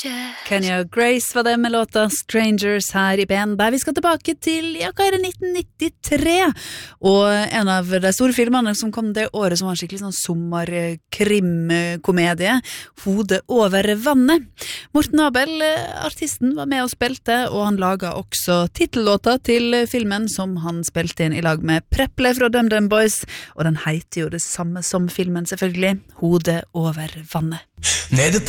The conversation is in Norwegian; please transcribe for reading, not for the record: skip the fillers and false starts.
Kenya og Grace var det med låta Strangers her i BN, der vi skal tilbake til, ja, hva er det, 1993, og en av de store filmene som kom det året som var en skikkelig sånn sommerkrimkomedie, Hodet over vannet. Morten Abel, artisten, var med og spilte, og han laget også titellåta til filmen som han spilte inn i lag med Preple fra DumDum Boys, og den heter jo det samme som filmen selvfølgelig, Hodet over vannet. Nede på